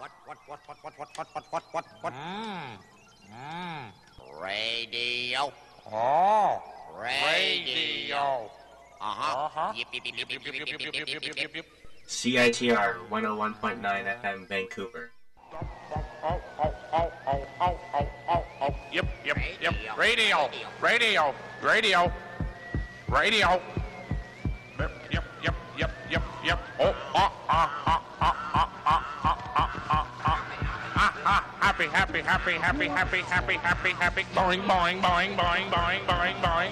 What? Radio. Oh, Radio. Yip, yip, yip, yip, yip, yip, yip, yip, yip, yip, yip. CITR 101.9 FM Vancouver. Yep. Radio. Yep. Oh, happy. Boing.